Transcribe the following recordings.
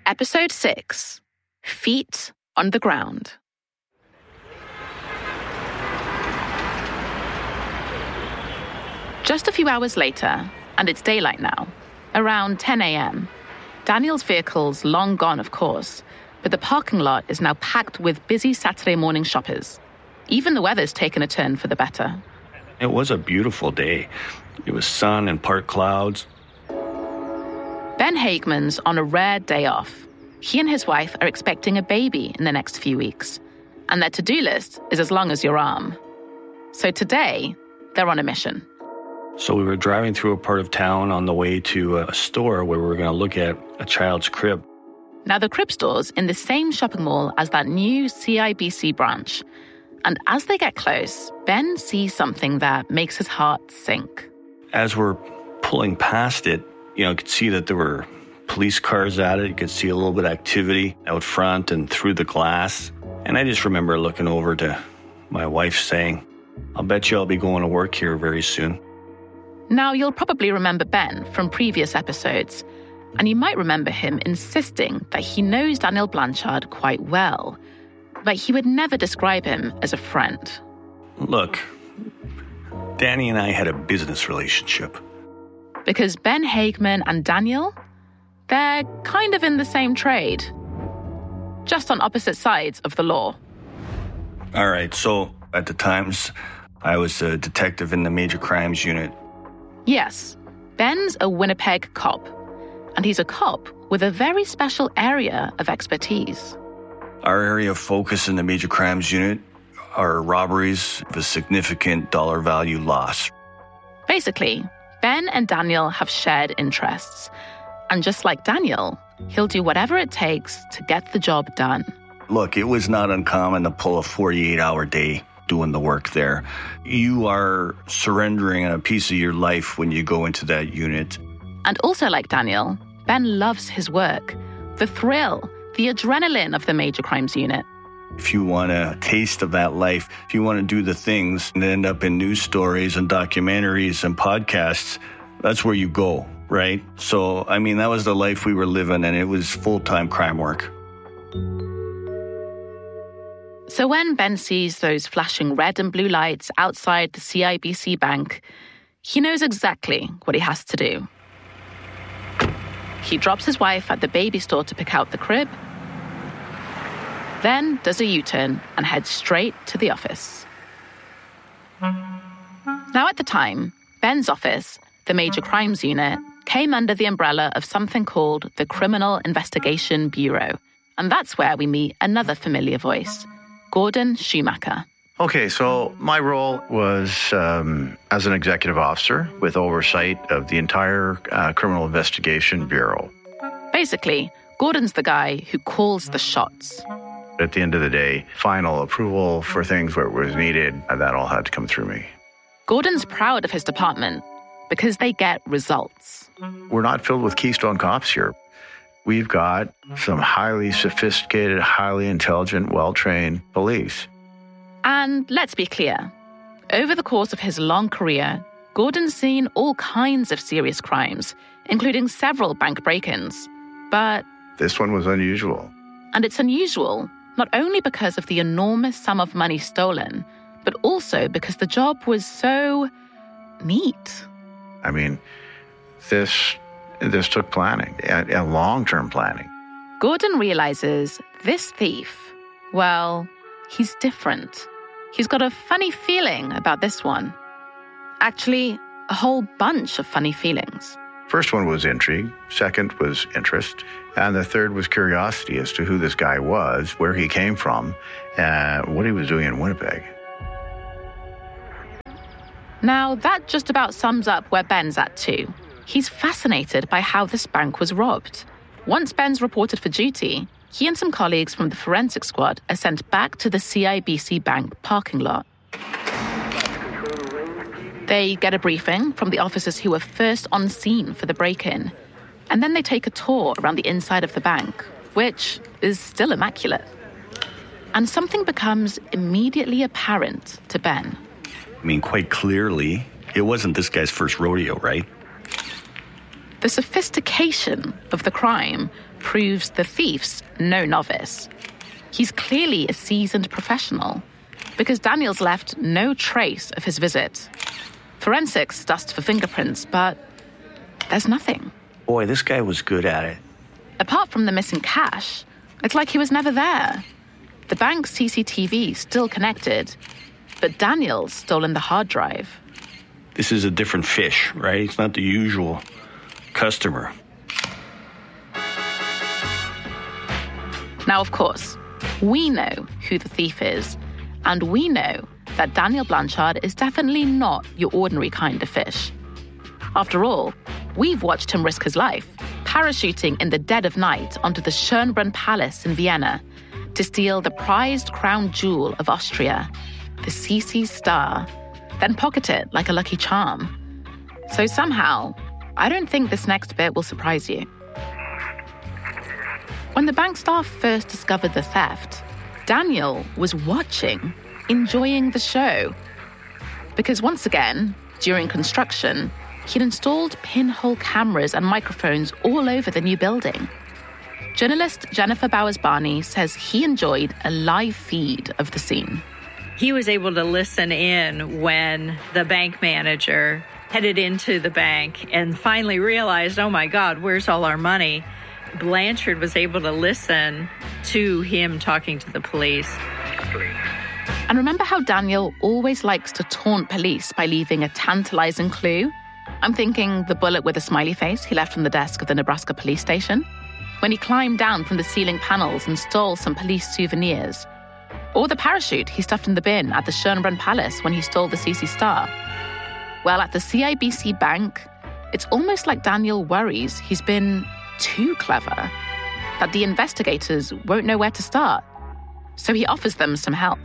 Episode 6, Feet on the Ground. Just a few hours later, and it's daylight now, around 10 a.m., Daniel's vehicle's long gone, of course, but the parking lot is now packed with busy Saturday morning shoppers. Even the weather's taken a turn for the better. It was a beautiful day. It was sun and part clouds. Ben Hageman's on a rare day off. He and his wife are expecting a baby in the next few weeks, and their to-do list is as long as your arm. So today, they're on a mission. So we were driving through a part of town on the way to a store where we were going to look at a child's crib. Now, the crib store's in the same shopping mall as that new CIBC branch. And as they get close, Ben sees something that makes his heart sink. As we're pulling past it, you could see that there were police cars at it. You could see a little bit of activity out front and through the glass. And I just remember looking over to my wife saying, "I'll bet you I'll be going to work here very soon." Now, you'll probably remember Ben from previous episodes, and you might remember him insisting that he knows Daniel Blanchard quite well, but he would never describe him as a friend. Look, Danny and I had a business relationship. Because Ben Hageman and Daniel, they're kind of in the same trade, just on opposite sides of the law. All right, so at the Times, I was a detective in the Major Crimes Unit. Yes, Ben's a Winnipeg cop, and he's a cop with a very special area of expertise. Our area of focus in the Major Crimes Unit are robberies of a significant dollar value loss. Basically, Ben and Daniel have shared interests, and just like Daniel, he'll do whatever it takes to get the job done. Look, it was not uncommon to pull a 48-hour day doing the work there. You are surrendering a piece of your life when you go into that unit. And also like Daniel, Ben loves his work, the thrill, the adrenaline of the Major Crimes Unit. If you want a taste of that life, if you want to do the things that end up in news stories and documentaries and podcasts, that's where you go, right? So, that was the life we were living, and it was full-time crime work. So when Ben sees those flashing red and blue lights outside the CIBC bank, he knows exactly what he has to do. He drops his wife at the baby store to pick out the crib, then does a U-turn and heads straight to the office. Now at the time, Ben's office, the Major Crimes Unit, came under the umbrella of something called the Criminal Investigation Bureau. And that's where we meet another familiar voice, Gordon Schumacher. Okay, so my role was as an executive officer with oversight of the entire Criminal Investigation Bureau. Basically, Gordon's the guy who calls the shots. At the end of the day, final approval for things where it was needed, that all had to come through me. Gordon's proud of his department because they get results. We're not filled with Keystone cops here. We've got some highly sophisticated, highly intelligent, well-trained police. And let's be clear, over the course of his long career, Gordon's seen all kinds of serious crimes, including several bank break-ins. But this one was unusual. And it's unusual not only because of the enormous sum of money stolen, but also because the job was so neat. This took planning, and long-term planning. Gordon realizes this thief, well, he's different. He's got a funny feeling about this one. Actually, a whole bunch of funny feelings. First one was intrigue, second was interest, and the third was curiosity as to who this guy was, where he came from, and what he was doing in Winnipeg. Now, that just about sums up where Ben's at too. He's fascinated by how this bank was robbed. Once Ben's reported for duty, he and some colleagues from the forensic squad are sent back to the CIBC bank parking lot. They get a briefing from the officers who were first on scene for the break-in, and then they take a tour around the inside of the bank, which is still immaculate. And something becomes immediately apparent to Ben. Quite clearly, it wasn't this guy's first rodeo, right? The sophistication of the crime proves the thief's no novice. He's clearly a seasoned professional because Daniel's left no trace of his visit. Forensics dust for fingerprints, but there's nothing. Boy, this guy was good at it. Apart from the missing cash, it's like he was never there. The bank's CCTV still connected, but Daniel's stolen the hard drive. This is a different fish, right? It's not the usual customer. Now, of course, we know who the thief is, and we know that Daniel Blanchard is definitely not your ordinary kind of fish. After all, we've watched him risk his life, parachuting in the dead of night onto the Schönbrunn Palace in Vienna to steal the prized crown jewel of Austria, the CC Star, then pocket it like a lucky charm. So somehow, I don't think this next bit will surprise you. When the bank staff first discovered the theft, Daniel was watching, enjoying the show. Because once again, during construction, he'd installed pinhole cameras and microphones all over the new building. Journalist Jennifer Bowers-Barney says he enjoyed a live feed of the scene. He was able to listen in when the bank manager headed into the bank and finally realized, oh my God, where's all our money? Blanchard was able to listen to him talking to the police. And remember how Daniel always likes to taunt police by leaving a tantalizing clue? I'm thinking the bullet with a smiley face he left on the desk of the Nebraska police station, when he climbed down from the ceiling panels and stole some police souvenirs. Or the parachute he stuffed in the bin at the Schönbrunn Palace when he stole the CC Star. Well, at the CIBC Bank, it's almost like Daniel worries he's been too clever, that the investigators won't know where to start. So he offers them some help.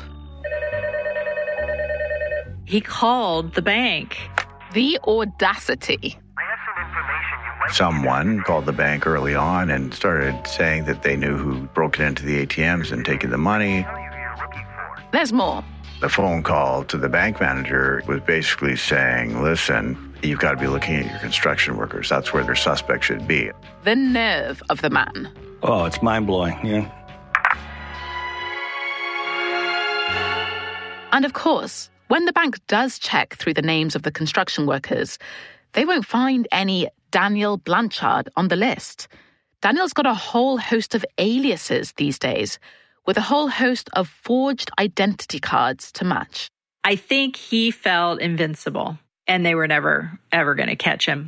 He called the bank. The audacity. Someone called the bank early on and started saying that they knew who broke into the ATMs and taken the money. There's more. The phone call to the bank manager was basically saying, listen, you've got to be looking at your construction workers. That's where their suspect should be. The nerve of the man. Oh, it's mind-blowing, yeah. And of course, when the bank does check through the names of the construction workers, they won't find any Daniel Blanchard on the list. Daniel's got a whole host of aliases these days, with a whole host of forged identity cards to match. I think he felt invincible, and they were never, ever going to catch him.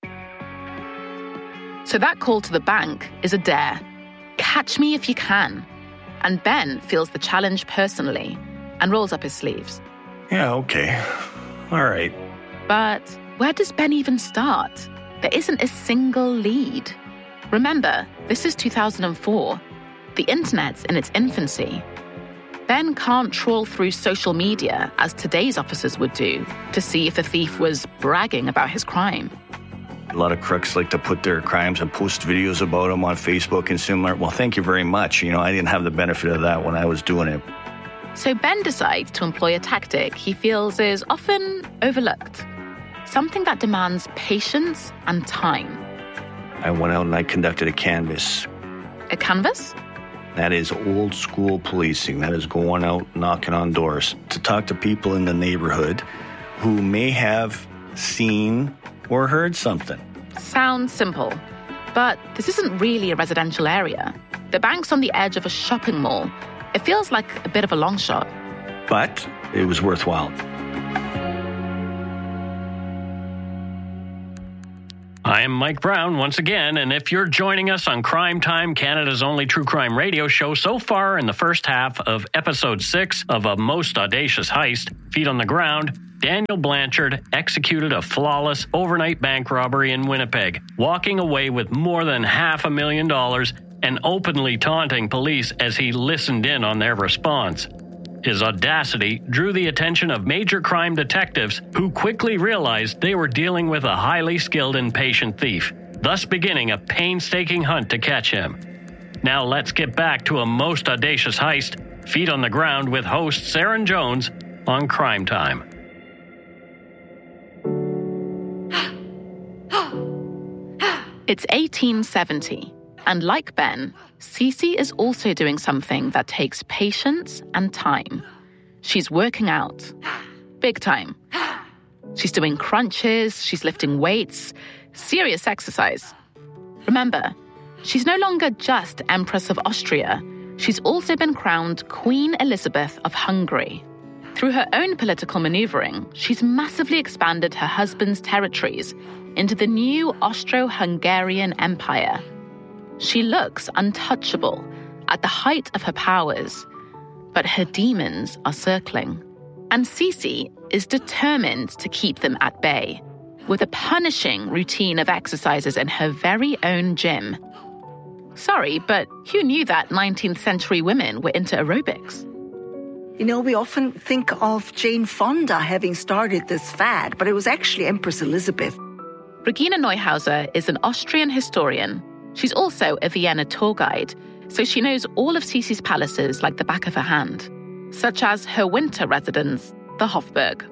So that call to the bank is a dare. Catch me if you can. And Ben feels the challenge personally and rolls up his sleeves. Yeah, okay. All right. But where does Ben even start? There isn't a single lead. Remember, this is 2004. The internet's in its infancy. Ben can't trawl through social media as today's officers would do to see if the thief was bragging about his crime. A lot of crooks like to put their crimes and post videos about them on Facebook and similar. Well, thank you very much. You know, I didn't have the benefit of that when I was doing it. So Ben decides to employ a tactic he feels is often overlooked. Something that demands patience and time. I went out and I conducted a canvass. A canvass? That is old school policing. That is going out, knocking on doors to talk to people in the neighborhood who may have seen or heard something. Sounds simple, but this isn't really a residential area. The bank's on the edge of a shopping mall. It feels like a bit of a long shot. But it was worthwhile. I am Mike Brown once again, and if you're joining us on Crime Time, Canada's only true crime radio show so far in the first half of episode 6 of A Most Audacious Heist, Feet on the Ground, Daniel Blanchard executed a flawless overnight bank robbery in Winnipeg, walking away with more than $500,000 and openly taunting police as he listened in on their response. His audacity drew the attention of major crime detectives who quickly realized they were dealing with a highly skilled and patient thief, thus beginning a painstaking hunt to catch him. Now let's get back to A Most Audacious Heist, Feet on the Ground with host Saren Jones on Crime Time. It's 1870. And like Ben, Cece is also doing something that takes patience and time. She's working out. Big time. She's doing crunches, she's lifting weights, serious exercise. Remember, she's no longer just Empress of Austria. She's also been crowned Queen Elizabeth of Hungary. Through her own political maneuvering, she's massively expanded her husband's territories into the new Austro-Hungarian Empire. She looks untouchable at the height of her powers, but her demons are circling. And Cece is determined to keep them at bay, with a punishing routine of exercises in her very own gym. Sorry, but who knew that 19th century women were into aerobics? You know, we often think of Jane Fonda having started this fad, but it was actually Empress Elizabeth. Regina Neuhauser is an Austrian historian. She's also a Vienna tour guide, so she knows all of Cece's palaces like the back of her hand, such as her winter residence, the Hofburg.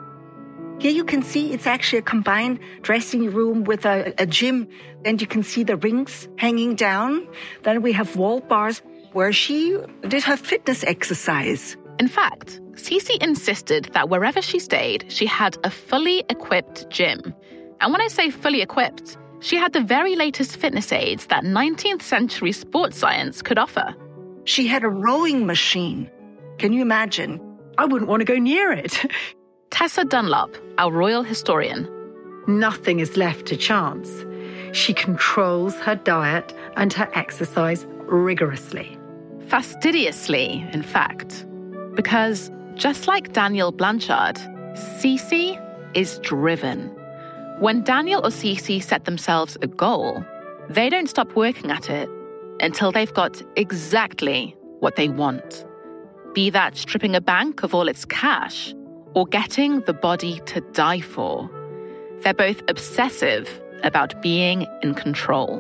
Here you can see it's actually a combined dressing room with a gym, and you can see the rings hanging down. Then we have wall bars where she did her fitness exercise. In fact, Cece insisted that wherever she stayed, she had a fully equipped gym. And when I say fully equipped, she had the very latest fitness aids that 19th century sports science could offer. She had a rowing machine. Can you imagine? I wouldn't want to go near it. Tessa Dunlop, our royal historian. Nothing is left to chance. She controls her diet and her exercise rigorously. Fastidiously, in fact. Because, just like Daniel Blanchard, Cece is driven. When Daniel or Cece set themselves a goal, they don't stop working at it until they've got exactly what they want. Be that stripping a bank of all its cash or getting the body to die for. They're both obsessive about being in control.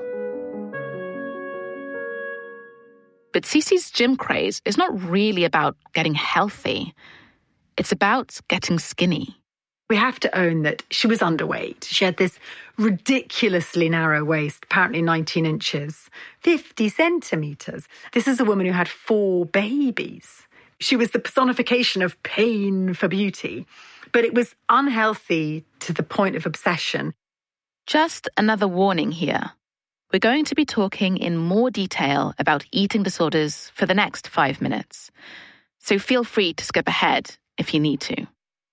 But Cece's gym craze is not really about getting healthy. It's about getting skinny. We have to own that she was underweight. She had this ridiculously narrow waist, apparently 19 inches, 50 centimetres. This is a woman who had 4 babies. She was the personification of pain for beauty, but it was unhealthy to the point of obsession. Just another warning here. We're going to be talking in more detail about eating disorders for the next 5 minutes, so feel free to skip ahead if you need to.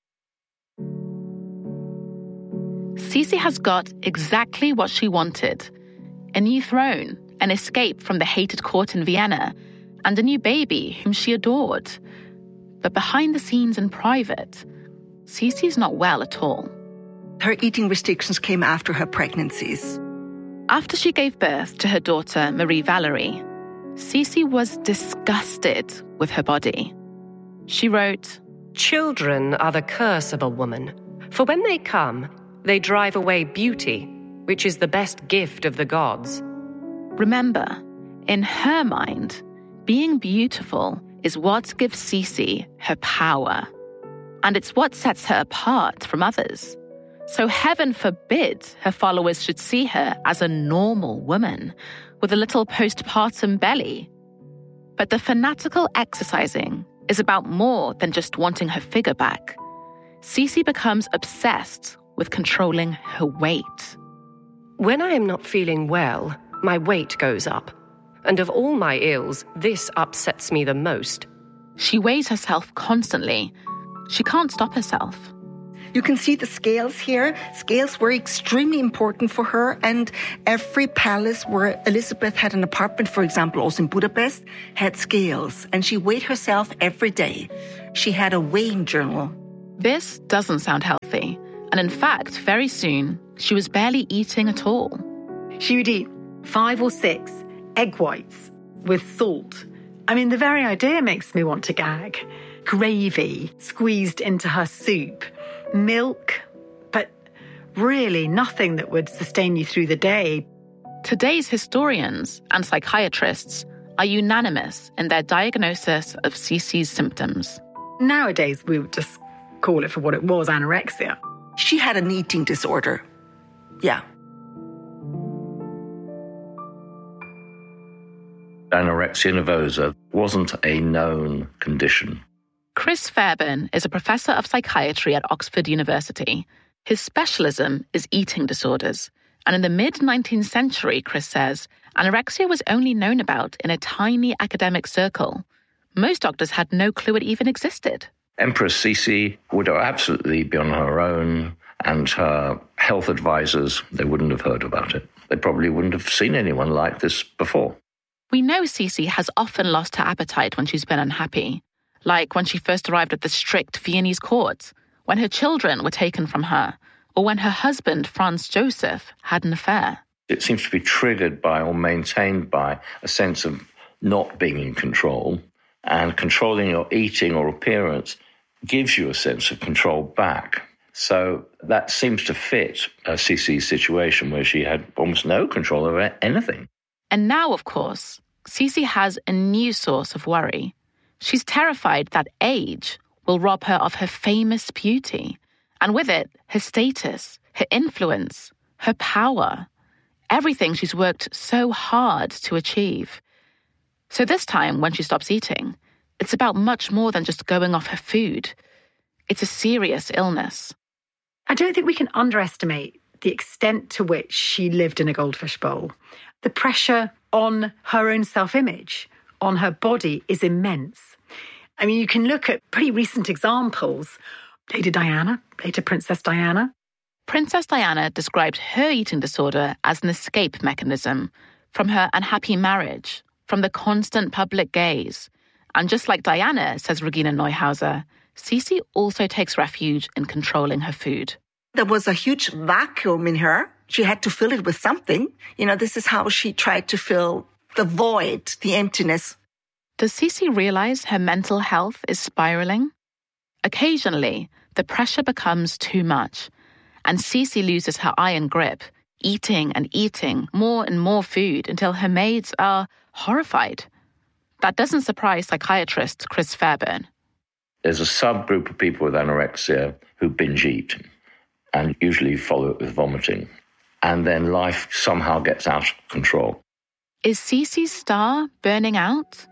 Cece has got exactly what she wanted. A new throne, an escape from the hated court in Vienna, and a new baby whom she adored. But behind the scenes in private, Cece's not well at all. Her eating restrictions came after her pregnancies. After she gave birth to her daughter, Marie Valerie, Cece was disgusted with her body. She wrote, "Children are the curse of a woman, for when they come, they drive away beauty, which is the best gift of the gods." Remember, in her mind, being beautiful is what gives Cece her power. And it's what sets her apart from others. So heaven forbid her followers should see her as a normal woman with a little postpartum belly. But the fanatical exercising is about more than just wanting her figure back. Cece becomes obsessed with controlling her weight. When I am not feeling well, my weight goes up. And of all my ills, this upsets me the most. She weighs herself constantly. She can't stop herself. You can see the scales here. Scales were extremely important for her, and every palace where Elizabeth had an apartment, for example, also in Budapest, had scales, and she weighed herself every day. She had a weighing journal. This doesn't sound healthy, and in fact, very soon, she was barely eating at all. She would eat 5 or 6 egg whites with salt. I mean, the very idea makes me want to gag. Gravy squeezed into her soup. Milk, but really nothing that would sustain you through the day. Today's historians and psychiatrists are unanimous in their diagnosis of Cece's symptoms. Nowadays, we would just call it for what it was, anorexia. She had an eating disorder. Yeah. Anorexia nervosa wasn't a known condition. Chris Fairbairn is a professor of psychiatry at Oxford University. His specialism is eating disorders. And in the mid-19th century, Chris says, anorexia was only known about in a tiny academic circle. Most doctors had no clue it even existed. Empress Sisi would absolutely be on her own, and her health advisors, they wouldn't have heard about it. They probably wouldn't have seen anyone like this before. We know Sisi has often lost her appetite when she's been unhappy, like when she first arrived at the strict Viennese court, when her children were taken from her, or when her husband, Franz Joseph, had an affair. It seems to be triggered by or maintained by a sense of not being in control, and controlling your eating or appearance gives you a sense of control back. So that seems to fit Sisi's situation, where she had almost no control over anything. And now, of course, Sisi has a new source of worry. She's terrified that age will rob her of her famous beauty, and with it, her status, her influence, her power, everything she's worked so hard to achieve. So this time, when she stops eating, it's about much more than just going off her food. It's a serious illness. I don't think we can underestimate the extent to which she lived in a goldfish bowl. The pressure on her own self-image, on her body, is immense. I mean, you can look at pretty recent examples. Lady Diana, later Princess Diana. Princess Diana described her eating disorder as an escape mechanism from her unhappy marriage, from the constant public gaze. And just like Diana, says Regina Neuhauser, Sisi also takes refuge in controlling her food. There was a huge vacuum in her. She had to fill it with something. This is how she tried to fill the void, the emptiness. Does Sisi realize her mental health is spiraling? Occasionally, the pressure becomes too much, and Sisi loses her iron grip, eating and eating more and more food until her maids are horrified. That doesn't surprise psychiatrist Chris Fairbairn. There's a subgroup of people with anorexia who binge eat and usually follow it with vomiting. And then life somehow gets out of control. Is Sisi's star burning out?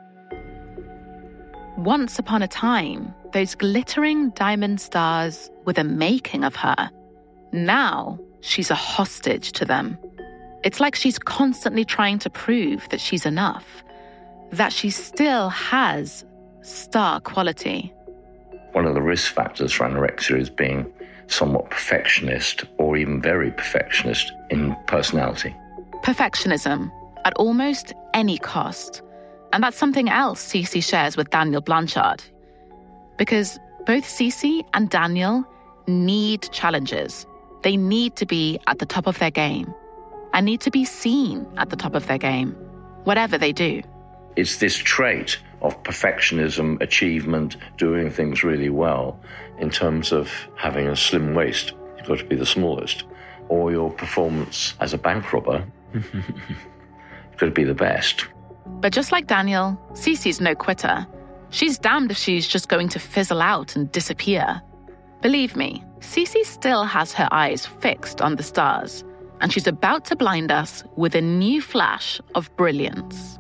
Once upon a time, those glittering diamond stars were the making of her. Now, she's a hostage to them. It's like she's constantly trying to prove that she's enough, that she still has star quality. One of the risk factors for anorexia is being somewhat perfectionist or even very perfectionist in personality. Perfectionism at almost any cost. And that's something else Sisi shares with Daniel Blanchard. Because both Sisi and Daniel need challenges. They need to be at the top of their game and need to be seen at the top of their game, whatever they do. It's this trait of perfectionism, achievement, doing things really well in terms of having a slim waist. You've got to be the smallest. Or your performance as a bank robber. You've got to be the best. But just like Daniel, Sisi's no quitter. She's damned if she's just going to fizzle out and disappear. Believe me, Sisi still has her eyes fixed on the stars, and she's about to blind us with a new flash of brilliance.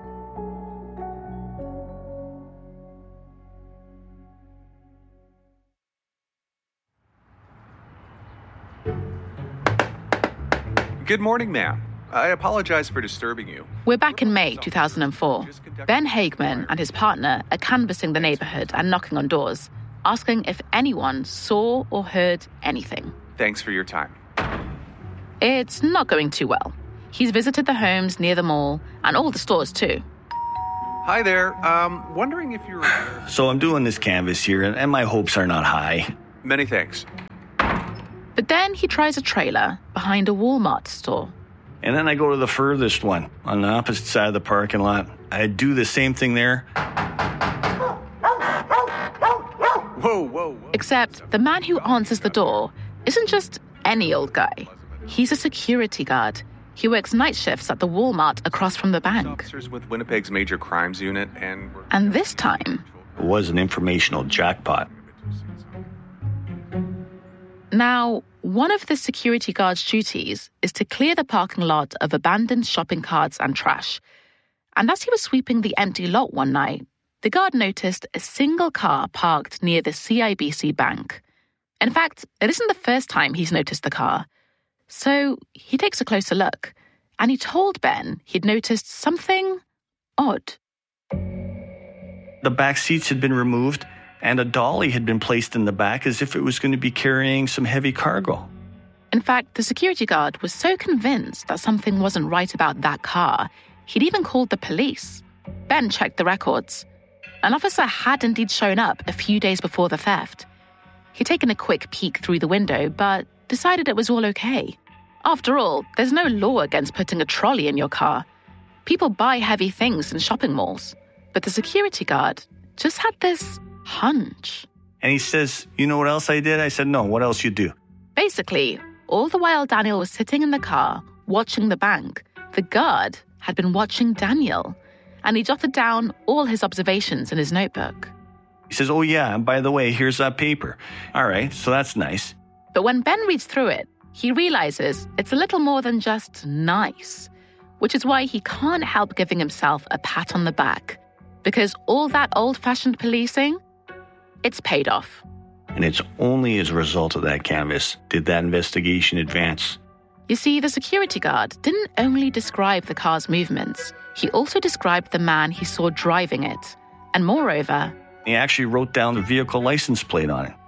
Good morning, ma'am. I apologize for disturbing you. We're back in May 2004. Ben Hageman and his partner are canvassing the neighborhood and knocking on doors, asking if anyone saw or heard anything. Thanks for your time. It's not going too well. He's visited the homes near the mall and all the stores too. Hi there. Wondering if you're... So I'm doing this canvas here, and my hopes are not high. Many thanks. But then he tries a trailer behind a Walmart store. And then I go to the furthest one on the opposite side of the parking lot. I do the same thing there. Whoa. Except the man who answers the door isn't just any old guy. He's a security guard. He works night shifts at the Walmart across from the bank. Officers with Winnipeg's Major Crimes Unit And this time... It was an informational jackpot. Now, one of the security guard's duties is to clear the parking lot of abandoned shopping carts and trash. And as he was sweeping the empty lot one night, the guard noticed a single car parked near the CIBC bank. In fact, it isn't the first time he's noticed the car. So he takes a closer look, and he told Ben he'd noticed something odd. The back seats had been removed, and a dolly had been placed in the back as if it was going to be carrying some heavy cargo. In fact, the security guard was so convinced that something wasn't right about that car, he'd even called the police. Ben checked the records. An officer had indeed shown up a few days before the theft. He'd taken a quick peek through the window, but decided it was all okay. After all, there's no law against putting a trolley in your car. People buy heavy things in shopping malls. But the security guard just had this hunch. And he says, "You know what else I did?" I said, "No, what else you do?" Basically, all the while Daniel was sitting in the car, watching the bank, the guard had been watching Daniel, and he jotted down all his observations in his notebook. He says, "Oh yeah, and by the way, here's that paper." All right, so that's nice. But when Ben reads through it, he realizes it's a little more than just nice, which is why he can't help giving himself a pat on the back. Because all that old-fashioned policing, it's paid off. And it's only as a result of that canvas did that investigation advance. You see, the security guard didn't only describe the car's movements, he also described the man he saw driving it. And moreover, he actually wrote down the vehicle license plate on it.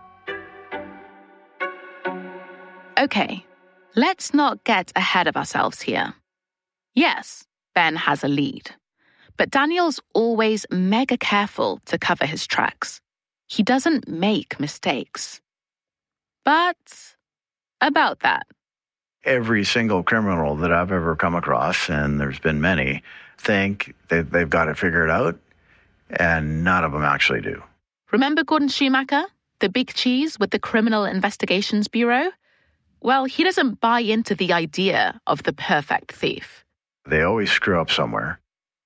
Okay, let's not get ahead of ourselves here. Yes, Ben has a lead. But Daniel's always mega careful to cover his tracks. He doesn't make mistakes. But about that. Every single criminal that I've ever come across, and there's been many, think that they've got it figured out, and none of them actually do. Remember Gordon Schumacher, the big cheese with the Criminal Investigations Bureau? Well, he doesn't buy into the idea of the perfect thief. They always screw up somewhere.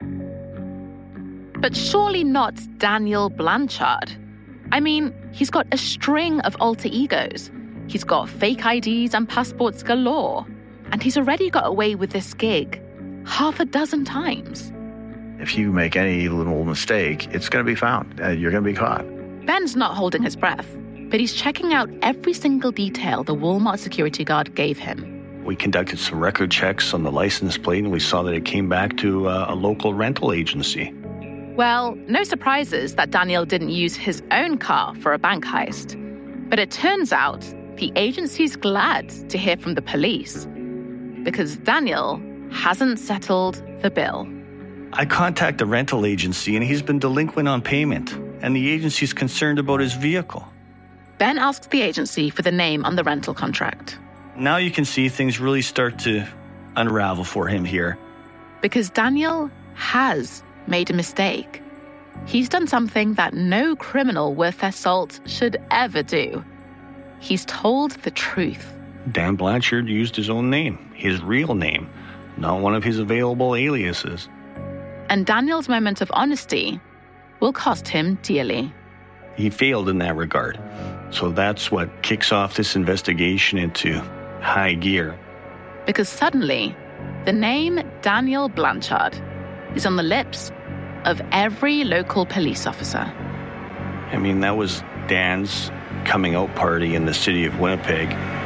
But surely not Daniel Blanchard. I mean, he's got a string of alter egos. He's got fake IDs and passports galore. And he's already got away with this gig 6 times. If you make any little mistake, it's going to be found. You're going to be caught. Ben's not holding his breath, but he's checking out every single detail the Walmart security guard gave him. We conducted some record checks on the license plate, and we saw that it came back to a local rental agency. Well, no surprises that Daniel didn't use his own car for a bank heist. But it turns out the agency's glad to hear from the police because Daniel hasn't settled the bill. I contact the rental agency, and he's been delinquent on payment, and the agency's concerned about his vehicle. Ben asks the agency for the name on the rental contract. Now you can see things really start to unravel for him here. Because Daniel has made a mistake. He's done something that no criminal worth their salt should ever do. He's told the truth. Dan Blanchard used his own name, his real name, not one of his available aliases. And Daniel's moment of honesty will cost him dearly. He failed in that regard. So that's what kicks off this investigation into high gear. Because suddenly, the name Daniel Blanchard is on the lips of every local police officer. I mean, that was Dan's coming out party in the city of Winnipeg.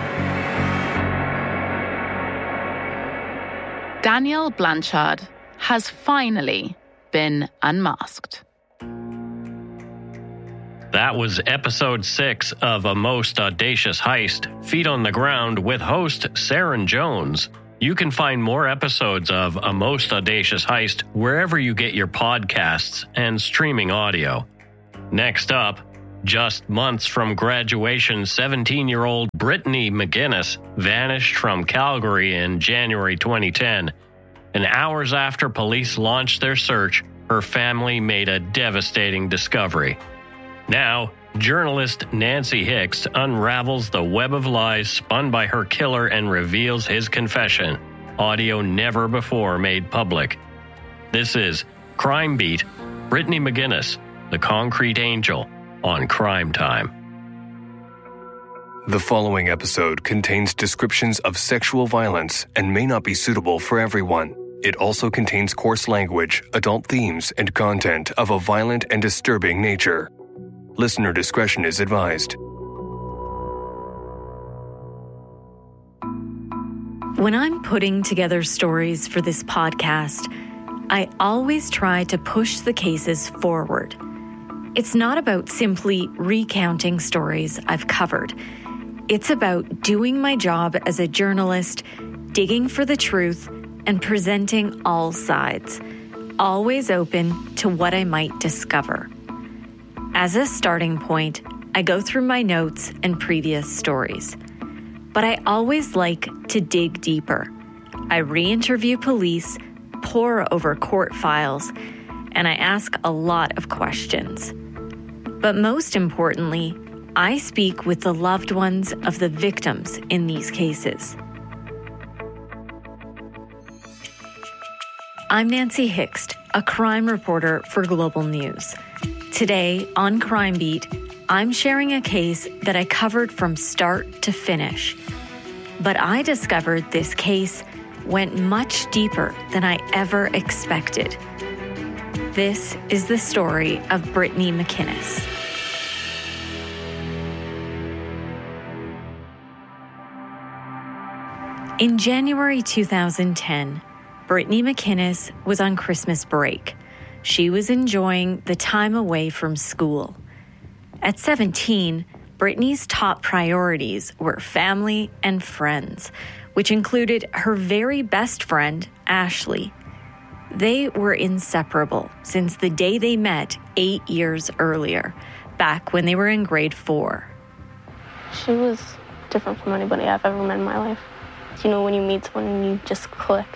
Daniel Blanchard has finally been unmasked. That was episode 6 of A Most Audacious Heist, Feet on the Ground with host Saren Jones. You can find more episodes of A Most Audacious Heist wherever you get your podcasts and streaming audio. Next up, just months from graduation, 17-year-old Brittany McGinnis vanished from Calgary in January 2010. And hours after police launched their search, her family made a devastating discovery. Now, journalist Nancy Hicks unravels the web of lies spun by her killer and reveals his confession, audio never before made public. This is Crime Beat, Brittany McGinnis, the Concrete Angel, on Crime Time. The following episode contains descriptions of sexual violence and may not be suitable for everyone. It also contains coarse language, adult themes, and content of a violent and disturbing nature. Listener discretion is advised. When I'm putting together stories for this podcast, I always try to push the cases forward. It's not about simply recounting stories I've covered. It's about doing my job as a journalist, digging for the truth, and presenting all sides, always open to what I might discover. As a starting point, I go through my notes and previous stories. But I always like to dig deeper. I re-interview police, pore over court files, and I ask a lot of questions. But most importantly, I speak with the loved ones of the victims in these cases. I'm Nancy Hixt, a crime reporter for Global News. Today on Crime Beat, I'm sharing a case that I covered from start to finish. But I discovered this case went much deeper than I ever expected. This is the story of Brittany McInnes. In January 2010, Brittany McInnes was on Christmas break. She was enjoying the time away from school. At 17, Brittany's top priorities were family and friends, which included her very best friend, Ashley. They were inseparable since the day they met 8 years earlier, back when they were in grade 4. She was different from anybody I've ever met in my life. You know, when you meet someone and you just click.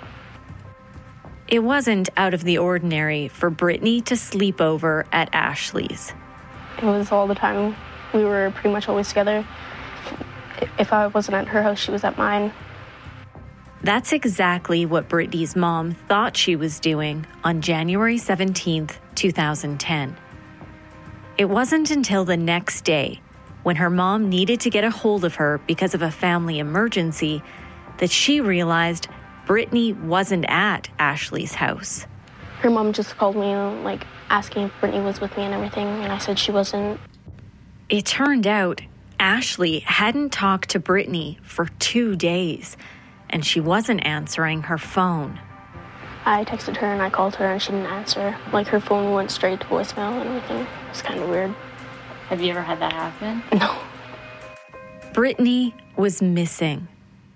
It wasn't out of the ordinary for Brittany to sleep over at Ashley's. It was all the time. We were pretty much always together. If I wasn't at her house, she was at mine. That's exactly what Brittany's mom thought she was doing on January 17th, 2010. It wasn't until the next day, when her mom needed to get a hold of her because of a family emergency, that she realized Brittany wasn't at Ashley's house. Her mom just called me, asking if Brittany was with me and everything, and I said she wasn't. It turned out Ashley hadn't talked to Brittany for 2 days, and she wasn't answering her phone. I texted her and I called her and she didn't answer. Her phone went straight to voicemail and everything. It was kind of weird. Have you ever had that happen? No. Brittany was missing.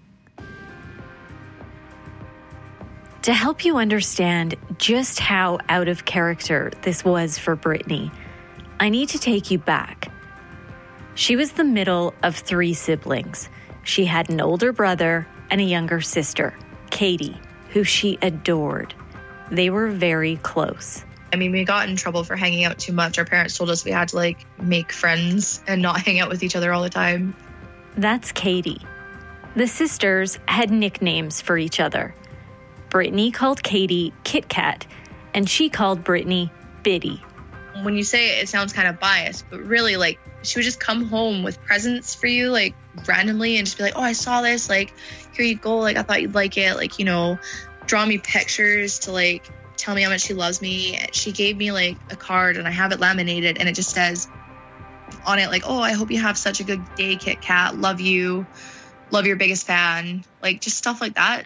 To help you understand just how out of character this was for Brittany, I need to take you back. She was the middle of 3 siblings. She had an older brother and a younger sister, Katie, who she adored. They were very close. I mean, we got in trouble for hanging out too much. Our parents told us we had to make friends and not hang out with each other all the time. That's Katie. The sisters had nicknames for each other. Brittany called Katie Kit Kat, and she called Brittany Biddy. When you say it, it sounds kind of biased, but really, she would just come home with presents for you, randomly, and just be like, oh, I saw this, here you go, I thought you'd like it, draw me pictures to, tell me how much she loves me. She gave me, a card, and I have it laminated, and it just says on it, oh, I hope you have such a good day, Kit Kat, love you, love your biggest fan, just stuff like that.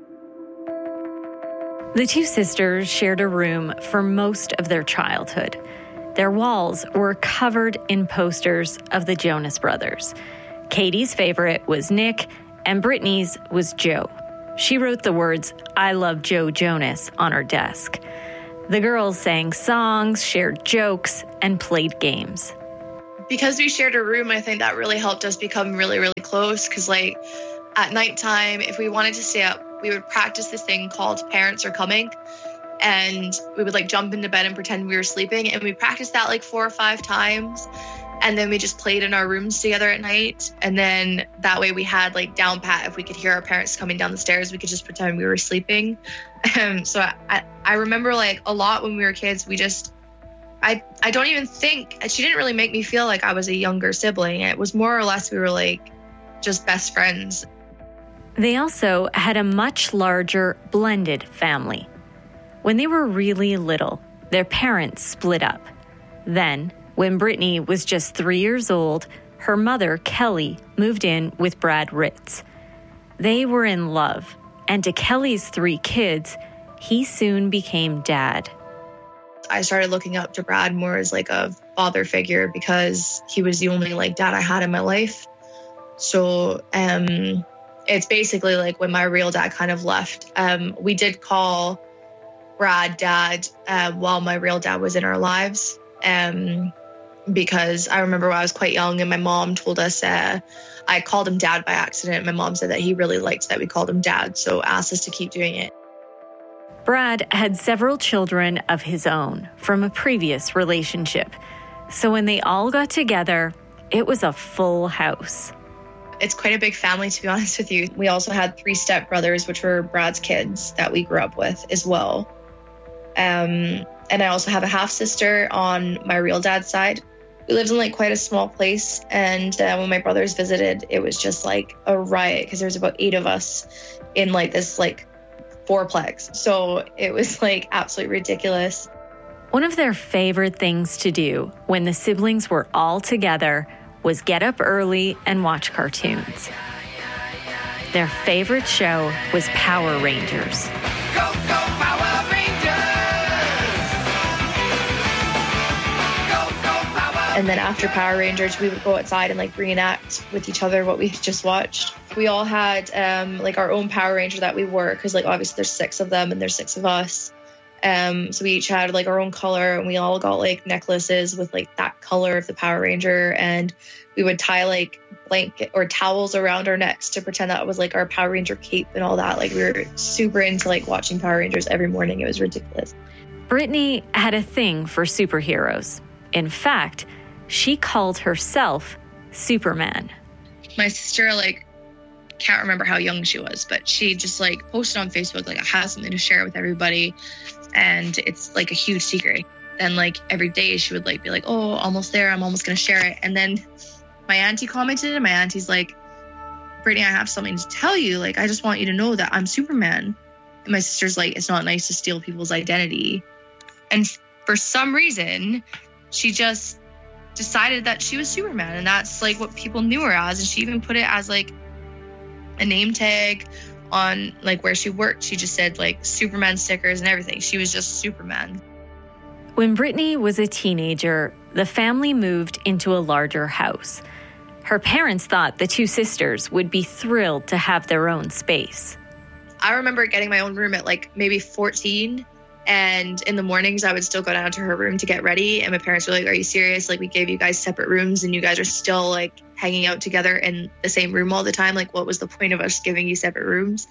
The 2 sisters shared a room for most of their childhood. Their walls were covered in posters of the Jonas Brothers. Katie's favorite was Nick, and Brittany's was Joe. She wrote the words, "I love Joe Jonas," on her desk. The girls sang songs, shared jokes, and played games. Because we shared a room, I think that really helped us become really, really close. Because, at nighttime, if we wanted to stay up, we would practice this thing called Parents Are Coming. And we would jump into bed and pretend we were sleeping. And we practiced that 4 or 5 times. And then we just played in our rooms together at night. And then that way we had down pat. If we could hear our parents coming down the stairs, we could just pretend we were sleeping. So I remember a lot when we were kids, I don't even think, she didn't really make me feel like I was a younger sibling. It was more or less we were just best friends. They also had a much larger blended family. When they were really little, their parents split up. Then, when Brittany was just 3 years old, her mother, Kelly, moved in with Brad Ritz. They were in love, and to Kelly's 3 kids, he soon became dad. I started looking up to Brad more as like a father figure because he was the only like dad I had in my life. So it's basically like when my real dad kind of left. We did call Brad dad while my real dad was in our lives. Because I remember when I was quite young and my mom told us, I called him dad by accident. My mom said that he really liked that we called him dad, so asked us to keep doing it. Brad had several children of his own from a previous relationship. So when they all got together, it was a full house. It's quite a big family, to be honest with you. We also had 3 stepbrothers, which were Brad's kids that we grew up with as well. And I also have a half-sister on my real dad's side. We lived in like quite a small place. And when my brothers visited, it was just like a riot because there was about 8 of us in like this like 4-plex. So it was like absolutely ridiculous. One of their favorite things to do when the siblings were all together was get up early and watch cartoons. Their favorite show was Power Rangers. Go, go, Power Rangers! Go, go, Power! And then after Power Rangers, we would go outside and like reenact with each other what we just watched. We all had like our own Power Ranger that we wore because like obviously there's 6 of them and there's 6 of us. So we each had like our own color and we all got like necklaces with like that color of the Power Ranger, and we would tie like blanket or towels around our necks to pretend that it was like our Power Ranger cape and all that. Like we were super into like watching Power Rangers every morning. It was ridiculous. Brittany had a thing for superheroes. In fact, she called herself Superman. My sister like can't remember how young she was, but she just like posted on Facebook like I have something to share with everybody. And it's like a huge secret. And like every day she would like be like, oh, almost there. I'm almost going to share it. And then my auntie commented and my auntie's like, Brittany, I have something to tell you. Like, I just want you to know that I'm Superman. And my sister's like, it's not nice to steal people's identity. And for some reason, she just decided that she was Superman. And that's like what people knew her as. And she even put it as like a name tag on like where she worked. She just said like Superman stickers and everything. She was just Superman. When Brittany was a teenager, the family moved into a larger house. Her parents thought the 2 sisters would be thrilled to have their own space. I remember getting my own room at like maybe 14. And in the mornings, I would still go down to her room to get ready. And my parents were like, are you serious? Like, we gave you guys separate rooms and you guys are still like hanging out together in the same room all the time. Like, what was the point of us giving you separate rooms?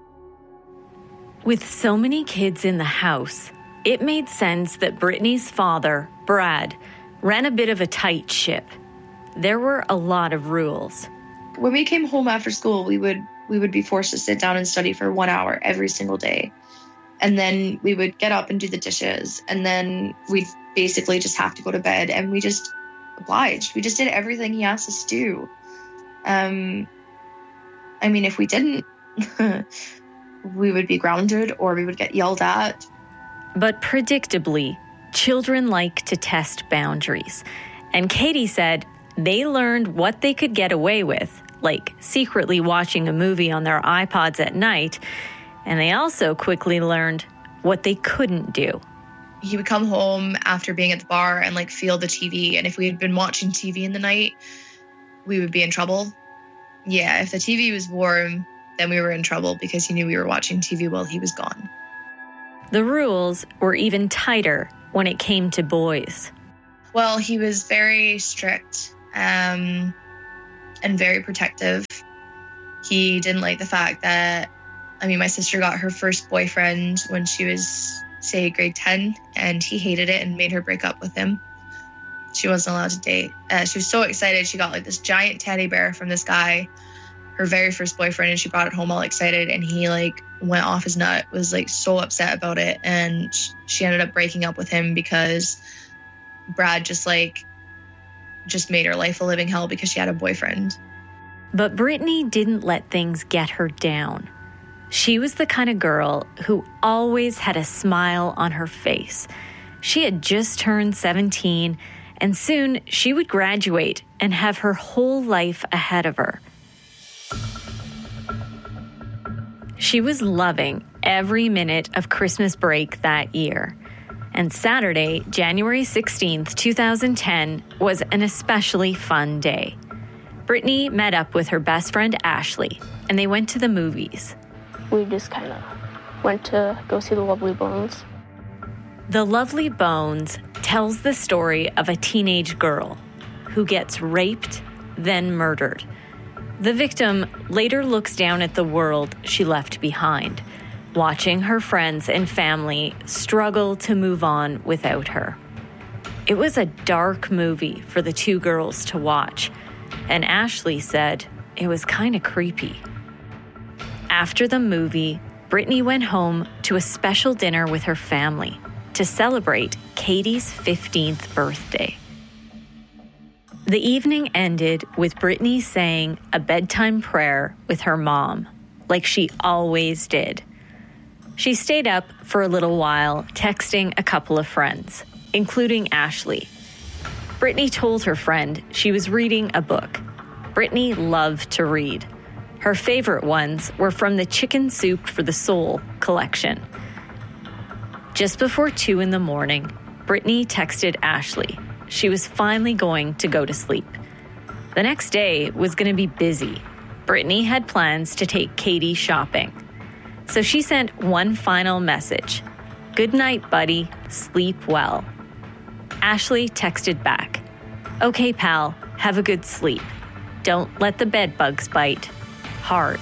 With so many kids in the house, it made sense that Brittany's father, Brad, ran a bit of a tight ship. There were a lot of rules. When we came home after school, we would be forced to sit down and study for 1 hour every single day. And then we would get up and do the dishes. And then we'd basically just have to go to bed. And we just obliged. We just did everything he asked us to do. I mean, if we didn't, we would be grounded or we would get yelled at. But predictably, children like to test boundaries. And Katie said they learned what they could get away with, like secretly watching a movie on their iPods at night. And they also quickly learned what they couldn't do. He would come home after being at the bar and like feel the TV. And if we had been watching TV in the night, we would be in trouble. Yeah, if the TV was warm, then we were in trouble because he knew we were watching TV while he was gone. The rules were even tighter when it came to boys. Well, he was very strict and very protective. He didn't like the fact that, my sister got her first boyfriend when she was, say, grade 10, and he hated it and made her break up with him. She wasn't allowed to date. She was so excited. She got like this giant teddy bear from this guy, her very first boyfriend, and she brought it home all excited, and he like went off his nut, was like so upset about it, and she ended up breaking up with him because Brad just made her life a living hell because she had a boyfriend. But Brittany didn't let things get her down. She was the kind of girl who always had a smile on her face. She had just turned 17, and soon she would graduate and have her whole life ahead of her. She was loving every minute of Christmas break that year. And Saturday, January 16th, 2010, was an especially fun day. Brittany met up with her best friend Ashley, and they went to the movies. We just kind of went to go see The Lovely Bones. The Lovely Bones tells the story of a teenage girl who gets raped, then murdered. The victim later looks down at the world she left behind, watching her friends and family struggle to move on without her. It was a dark movie for the two girls to watch, and Ashley said it was kind of creepy. After the movie, Brittany went home to a special dinner with her family to celebrate Katie's 15th birthday. The evening ended with Brittany saying a bedtime prayer with her mom, like she always did. She stayed up for a little while, texting a couple of friends, including Ashley. Brittany told her friend she was reading a book. Brittany loved to read. Her favorite ones were from the Chicken Soup for the Soul collection. Just before 2 a.m, Brittany texted Ashley. She was finally going to go to sleep. The next day was going to be busy. Brittany had plans to take Katie shopping. So she sent one final message. "Good night, buddy. Sleep well." Ashley texted back. "Okay, pal. Have a good sleep. Don't let the bed bugs bite. Hard."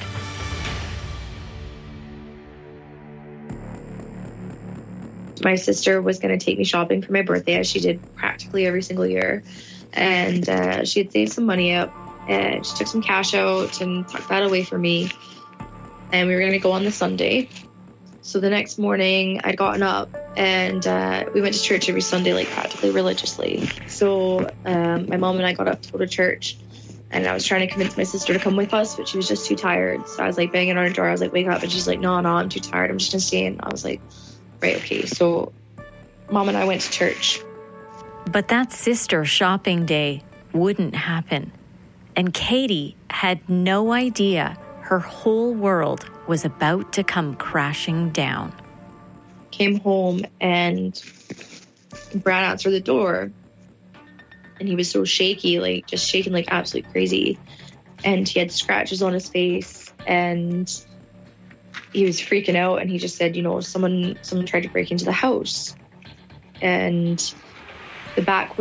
My sister was going to take me shopping for my birthday, as she did practically every single year. And she had saved some money up, and she took some cash out and tucked that away for me. And we were going to go on the Sunday. So the next morning, I'd gotten up, and we went to church every Sunday, like practically religiously. So my mom and I got up to go to church, and I was trying to convince my sister to come with us, but she was just too tired. So I was like banging on her door. I was like, "Wake up." And she's like, No, I'm too tired. I'm just going to stay in. I was like, right, okay. So Mom and I went to church. But that sister shopping day wouldn't happen. And Katie had no idea her whole world was about to come crashing down. Came home, and Brad answered the door. And he was so shaky, like just shaking like absolutely crazy. And he had scratches on his face, and he was freaking out, and he just said, someone tried to break into the house. And the back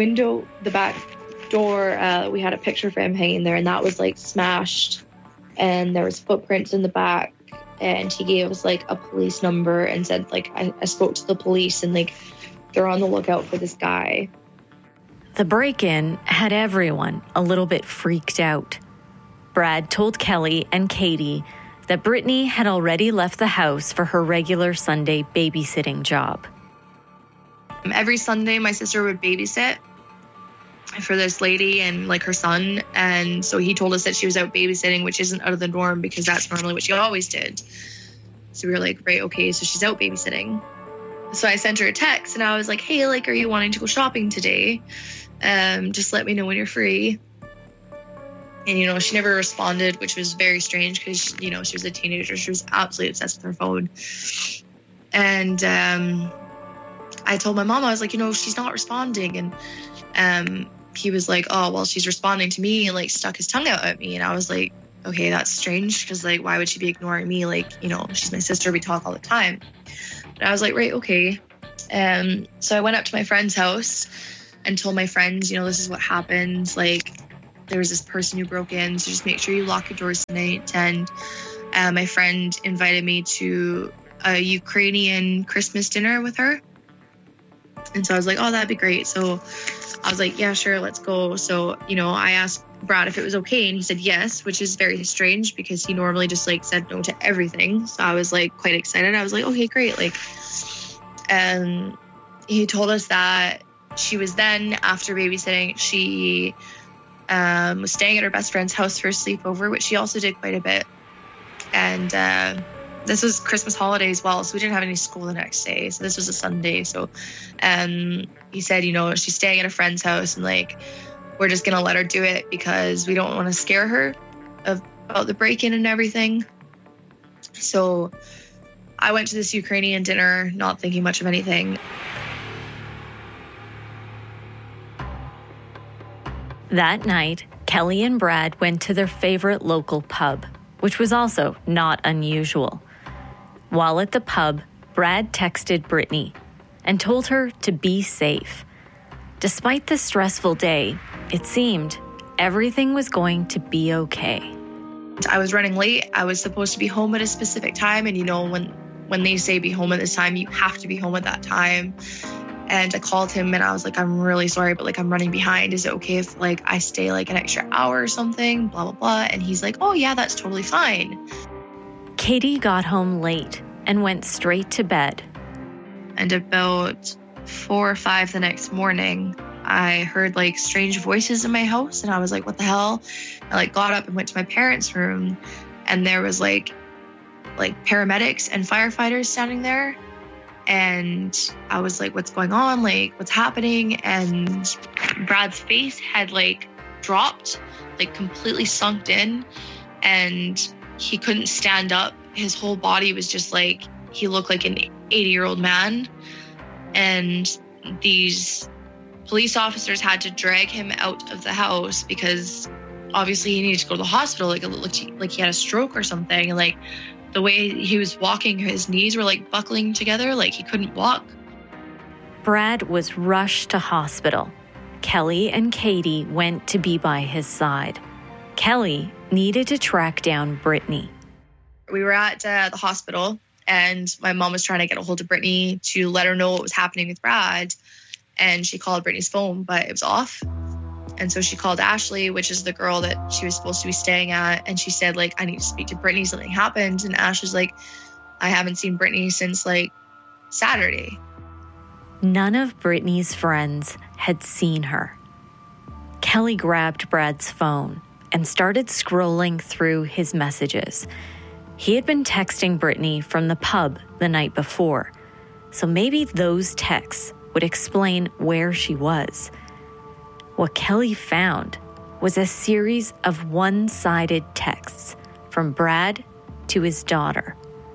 door, we had a picture of him hanging there, and that was like smashed. And there was footprints in the back, and he gave us like a police number and said like, I spoke to the police, and like they're on the lookout for this guy. The break-in had everyone a little bit freaked out. Brad told Kelly and Katie that Brittany had already left the house for her regular Sunday babysitting job. Every Sunday, my sister would babysit for this lady and like her son. And so he told us that she was out babysitting, which isn't out of the norm because that's normally what she always did. So we were like, right, okay, so she's out babysitting. So I sent her a text, and I was like, "Hey, like, are you wanting to go shopping today? Just let me know when you're free." And, she never responded, which was very strange because, she was a teenager. She was absolutely obsessed with her phone. And I told my mom, I was like, she's not responding. And he was like, "Oh, well, she's responding to me," and like stuck his tongue out at me. And I was like, okay, that's strange because like, why would she be ignoring me? Like, she's my sister. We talk all the time. But I was like, right, okay. So I went up to my friend's house and told my friends, this is what happened. Like, there was this person who broke in, so just make sure you lock your doors tonight. And my friend invited me to a Ukrainian Christmas dinner with her. And so I was like, oh, that'd be great. So I was like, yeah, sure, let's go. So, I asked Brad if it was okay, and he said yes, which is very strange because he normally just like said no to everything. So I was like quite excited. I was like, okay, great. Like, and he told us that she was then, after babysitting, she was staying at her best friend's house for a sleepover, which she also did quite a bit. And this was Christmas holiday as well, so we didn't have any school the next day. So this was a Sunday. So he said, you know, she's staying at a friend's house, and like, we're just going to let her do it because we don't want to scare her about the break-in and everything. So I went to this Ukrainian dinner, not thinking much of anything. That night, Kelly and Brad went to their favorite local pub, which was also not unusual. While at the pub, Brad texted Brittany and told her to be safe. Despite the stressful day, it seemed everything was going to be okay. I was running late. I was supposed to be home at a specific time. And you know, when they say be home at this time, you have to be home at that time. And I called him and I was like, I'm really sorry, but like, I'm running behind. Is it okay if like I stay like an extra hour or something? Blah, blah, blah. And he's like, oh yeah, that's totally fine. Katie got home late and went straight to bed. And about 4 or 5 the next morning, I heard like strange voices in my house, and I was like, what the hell? I like got up and went to my parents' room, and there was like paramedics and firefighters standing there. And I was like, what's going on? Like, what's happening? And Brad's face had like dropped, like completely sunk in, and he couldn't stand up. His whole body was just like, he looked like an 80-year-old man. And these police officers had to drag him out of the house because obviously he needed to go to the hospital. Like, it looked like he had a stroke or something. And like the way he was walking, his knees were like buckling together, like he couldn't walk. Brad was rushed to hospital. Kelly and Katie went to be by his side. Kelly needed to track down Brittany. We were at the hospital, and my mom was trying to get a hold of Brittany to let her know what was happening with Brad. And she called Brittany's phone, but it was off. And so she called Ashley, which is the girl that she was supposed to be staying at. And she said, like, I need to speak to Brittany. Something happened. And Ashley's like, I haven't seen Brittany since like Saturday. None of Brittany's friends had seen her. Kelly grabbed Brad's phone and started scrolling through his messages. He had been texting Brittany from the pub the night before, so maybe those texts would explain where she was. What Kelly found was a series of one-sided texts from Brad to his daughter.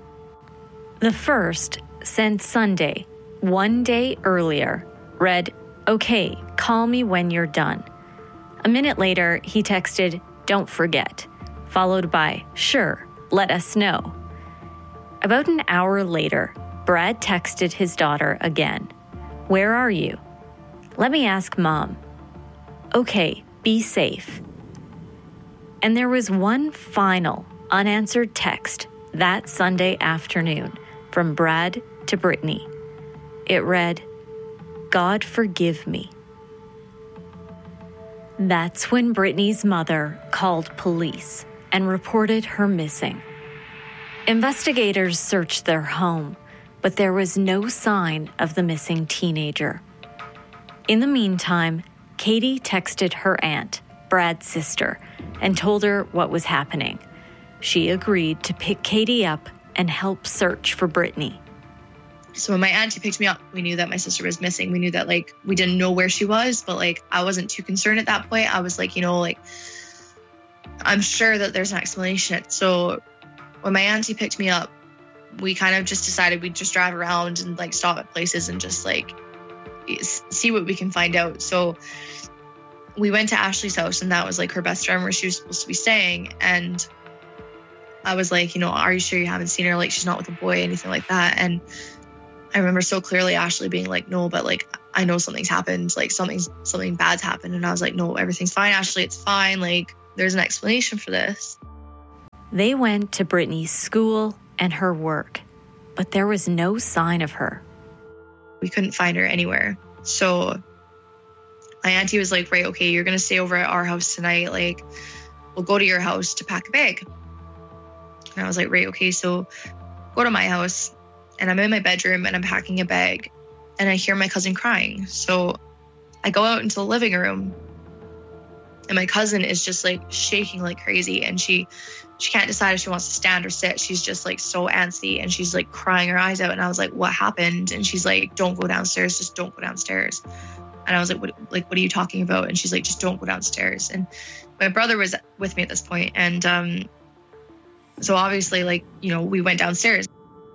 The first, sent Sunday, one day earlier, read, "Okay, call me when you're done." A minute later, he texted, "Don't forget," followed by, "Sure, let us know." About an hour later, Brad texted his daughter again. "Where are you?" "Let me ask Mom." "Okay, be safe." And there was one final unanswered text that Sunday afternoon from Brad to Brittany. It read, "God forgive me." That's when Brittany's mother called police and reported her missing. Investigators searched their home, but there was no sign of the missing teenager. In the meantime, Katie texted her aunt, Brad's sister, and told her what was happening. She agreed to pick Katie up and help search for Brittany. So when my auntie picked me up, we knew that my sister was missing. We knew that, like, we didn't know where she was, but, like, I wasn't too concerned at that point. I was like, you know, like, I'm sure that there's an explanation. So when my auntie picked me up, we kind of just decided we'd just drive around and, like, stop at places and just, like, see what we can find out. So we went to Ashley's house, and that was, like, her best friend where she was supposed to be staying. And I was like, you know, are you sure you haven't seen her? Like, she's not with a boy, anything like that. And I remember so clearly Ashley being like, no, but like, I know something's happened, like something bad's happened. And I was like, no, everything's fine, Ashley, it's fine. Like, there's an explanation for this. They went to Brittany's school and her work, but there was no sign of her. We couldn't find her anywhere. So my auntie was like, right, okay, you're going to stay over at our house tonight. Like, we'll go to your house to pack a bag. And I was like, right, okay, so go to my house. And I'm in my bedroom and I'm packing a bag and I hear my cousin crying. So I go out into the living room And my cousin is just like shaking like crazy, and she can't decide if she wants to stand or sit. She's just like so antsy, and she's like crying her eyes out. And I was like, what happened? And she's like, don't go downstairs. Just don't go downstairs. And I was like, what are you talking about? And she's like, just don't go downstairs. And my brother was with me at this point. And so obviously, like, you know, we went downstairs.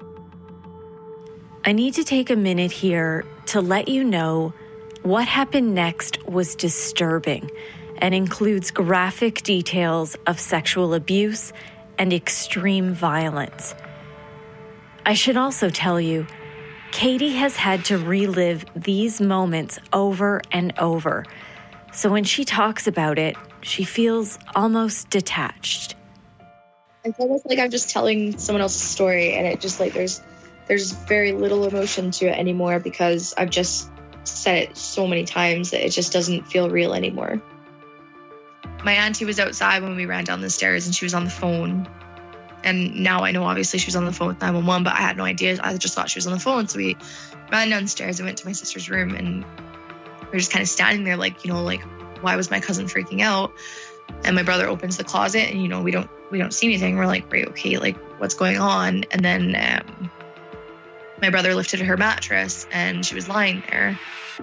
I need to take a minute here to let you know what happened next was disturbing and includes graphic details of sexual abuse and extreme violence. I should also tell you, Katie has had to relive these moments over and over. So when she talks about it, she feels almost detached. It's almost like I'm just telling someone else's story, and it just like there's very little emotion to it anymore because I've just said it so many times that it just doesn't feel real anymore. My auntie was outside when we ran down the stairs, and she was on the phone. And now I know obviously she was on the phone with 911, but I had no idea. I just thought she was on the phone. So we ran downstairs and went to my sister's room, and we were just kind of standing there like, you know, like, why was my cousin freaking out? And my brother opens the closet, and, you know, we don't see anything. We're like, right, okay, like, what's going on? And then my brother lifted her mattress, and she was lying there.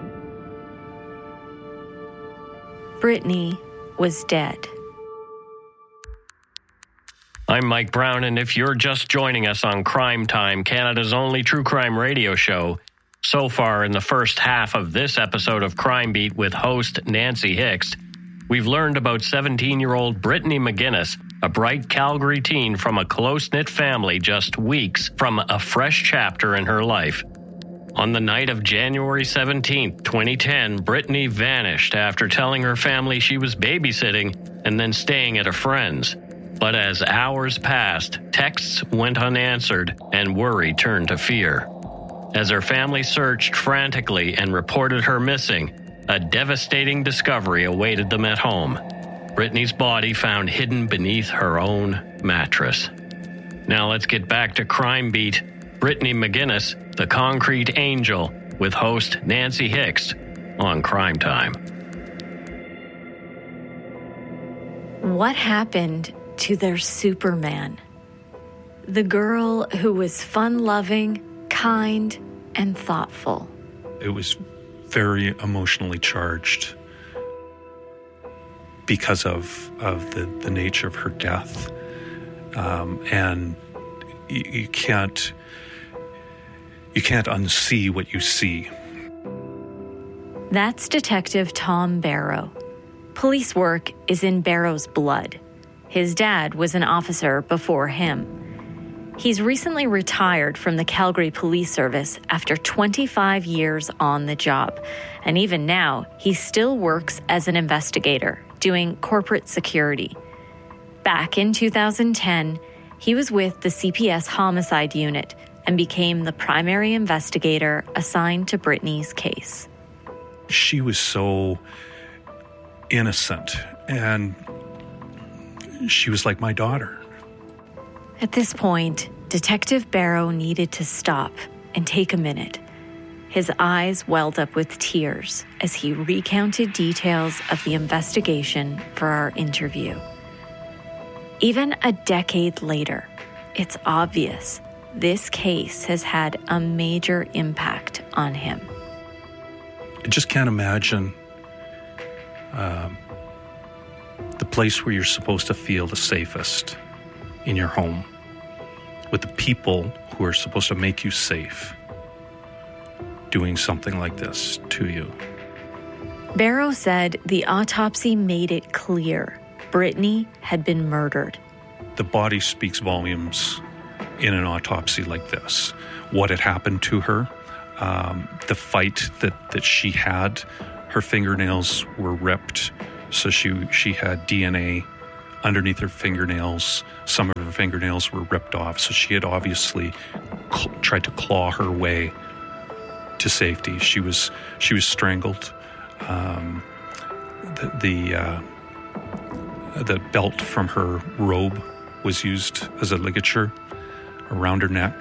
Brittany was dead. I'm Mike Brown, and if you're just joining us on Crime Time, Canada's only true crime radio show, so far in the first half of this episode of Crime Beat with host Nancy Hixt, we've learned about 17-year-old Brittany McGinnis, a bright Calgary teen from a close-knit family just weeks from a fresh chapter in her life. On the night of January 17, 2010, Brittany vanished after telling her family she was babysitting and then staying at a friend's. But as hours passed, texts went unanswered and worry turned to fear. As her family searched frantically and reported her missing, a devastating discovery awaited them at home. Brittany's body found hidden beneath her own mattress. Now let's get back to Crime Beat. Brittany McGinnis, the Concrete Angel, with host Nancy Hixt on Crime Time. What happened to their Superman? The girl who was fun-loving, kind, and thoughtful. It was very emotionally charged because of the nature of her death. And you can't unsee what you see. That's Detective Tom Barrow. Police work is in Barrow's blood. His dad was an officer before him. He's recently retired from the Calgary Police Service after 25 years on the job. And even now, he still works as an investigator, doing corporate security. Back in 2010, he was with the CPS Homicide Unit and became the primary investigator assigned to Brittany's case. She was so innocent, and she was like my daughter. At this point, Detective Barrow needed to stop and take a minute. His eyes welled up with tears as he recounted details of the investigation for our interview. Even a decade later, it's obvious this case has had a major impact on him. I just can't imagine the place where you're supposed to feel the safest in your home, with the people who are supposed to make you safe, doing something like this to you. Barrow said the autopsy made it clear Brittany had been murdered. The body speaks volumes in an autopsy like this. What had happened to her, the fight that she had, her fingernails were ripped, so she had DNA underneath her fingernails. Some of her fingernails were ripped off, so she had obviously tried to claw her way to safety. She was strangled. The belt from her robe was used as a ligature around her neck.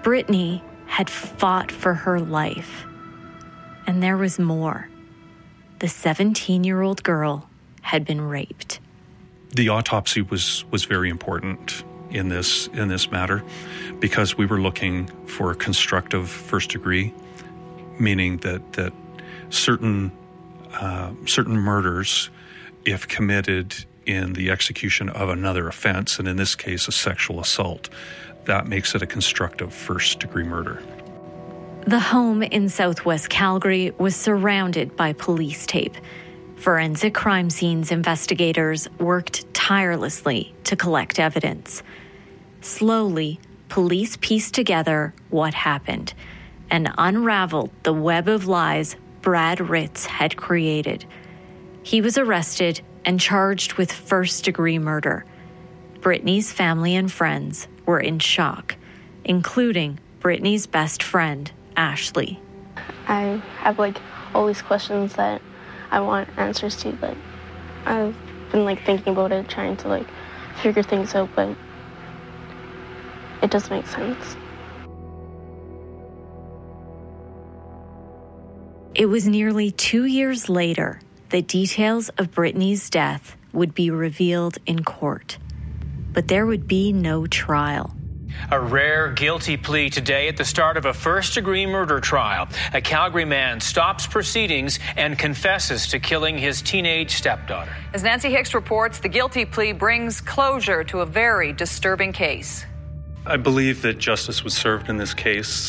Brittany had fought for her life, and there was more. the 17-year-old girl had been raped. The autopsy was very important in this matter because we were looking for a constructive first degree, meaning that certain murders, if committed in the execution of another offense, and in this case a sexual assault, that makes it a constructive first degree murder. The home in southwest Calgary was surrounded by police tape. Forensic crime scenes investigators worked tirelessly to collect evidence. Slowly, police pieced together what happened and unraveled the web of lies Brad Ritz had created. He was arrested and charged with first-degree murder. Brittany's family and friends were in shock, including Brittany's best friend, Ashley. I have all these questions that I want answers to. I've been thinking about it, trying to figure things out, but it does make sense. It was nearly 2 years later that details of Brittany's death would be revealed in court. But there would be no trial. A rare guilty plea today at the start of a first-degree murder trial. A Calgary man stops proceedings and confesses to killing his teenage stepdaughter. As Nancy Hicks reports, the guilty plea brings closure to a very disturbing case. I believe that justice was served in this case.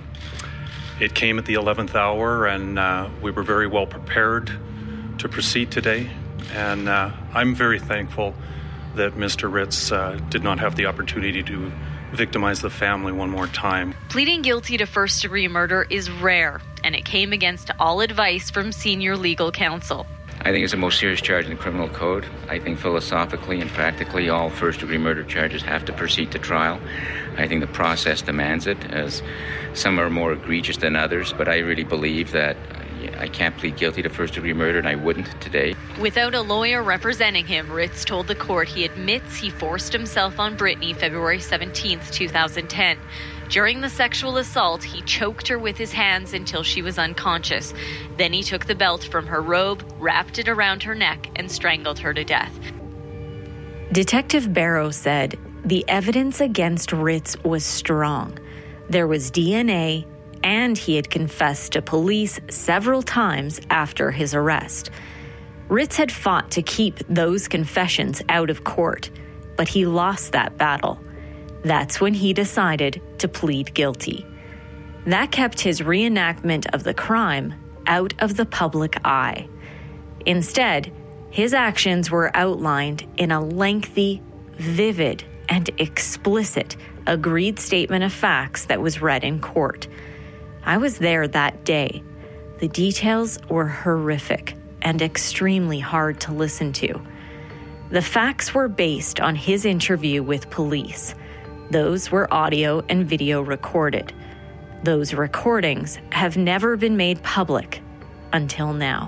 It came at the 11th hour, and we were very well prepared to proceed today. And I'm very thankful that Mr. Ritz did not have the opportunity to victimize the family one more time. Pleading guilty to first-degree murder is rare, and it came against all advice from senior legal counsel. I think it's the most serious charge in the criminal code. I think philosophically and practically all first-degree murder charges have to proceed to trial. I think the process demands it, as some are more egregious than others, but I really believe that I can't plead guilty to first-degree murder, and I wouldn't today. Without a lawyer representing him, Ritz told the court he admits he forced himself on Brittany February 17, 2010. During the sexual assault, he choked her with his hands until she was unconscious. Then he took the belt from her robe, wrapped it around her neck, and strangled her to death. Detective Barrow said the evidence against Ritz was strong. There was DNA, and he had confessed to police several times after his arrest. Ritz had fought to keep those confessions out of court, but he lost that battle. That's when he decided to plead guilty. That kept his reenactment of the crime out of the public eye. Instead, his actions were outlined in a lengthy, vivid, and explicit agreed statement of facts that was read in court. I was there that day. The details were horrific and extremely hard to listen to. The facts were based on his interview with police. Those were audio and video recorded. Those recordings have never been made public until now.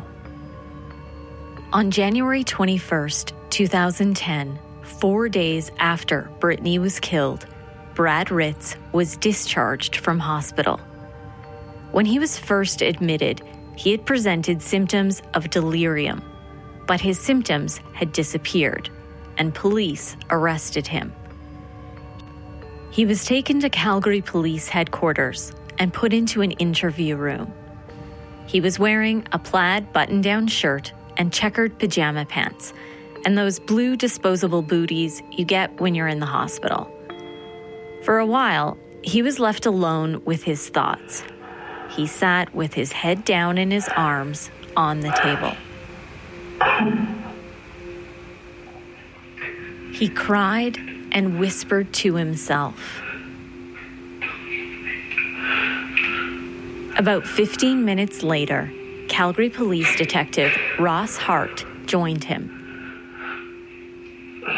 On January 21st, 2010, 4 days after Brittany was killed, Brad Ritz was discharged from hospital. When he was first admitted, he had presented symptoms of delirium, but his symptoms had disappeared, and police arrested him. He was taken to Calgary Police Headquarters and put into an interview room. He was wearing a plaid button-down shirt and checkered pajama pants, and those blue disposable booties you get when you're in the hospital. For a while, he was left alone with his thoughts. He sat with his head down in his arms on the table. He cried and whispered to himself. About 15 minutes later, Calgary Police Detective Ross Hart joined him.